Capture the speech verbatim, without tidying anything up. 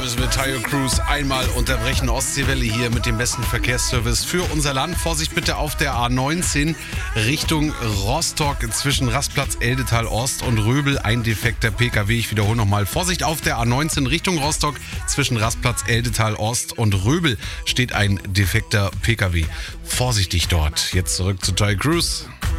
müssen wir Tayo Cruz einmal unterbrechen. Ostseewelle hier mit dem besten Verkehrsservice für unser Land. Vorsicht bitte auf der A neunzehn Richtung Rostock zwischen Rastplatz Eldetal Ost und Röbel. Ein defekter P K W. Ich wiederhole nochmal. Vorsicht auf der A neunzehn Richtung Rostock zwischen Rastplatz Eldetal Ost und Röbel steht ein defekter P K W. Vorsichtig dort. Jetzt zurück zu Tayo Cruz.